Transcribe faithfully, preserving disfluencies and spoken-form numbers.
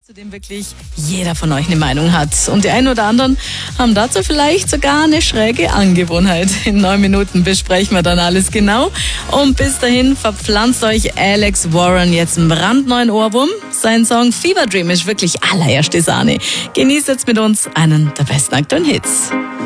zu dem wirklich jeder von euch eine Meinung hat. Und die einen oder anderen haben dazu vielleicht sogar eine schräge Angewohnheit. In neun Minuten besprechen wir dann alles genau. Und bis dahin verpflanzt euch Alex Warren jetzt einen brandneuen Ohrwurm. Sein Song Fever Dream ist wirklich allererste Sahne. Genießt jetzt mit uns einen der besten aktuellen Hits.